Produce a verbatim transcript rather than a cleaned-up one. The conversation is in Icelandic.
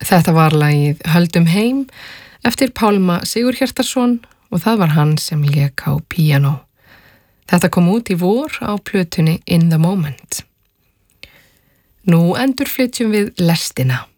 Þetta var lagið Höldum heim eftir Pálma Sigurhjartarson og það var hann sem lék á píanó. Þetta kom út í vor á plötunni In the Moment. Nú endurflytjum við lestina.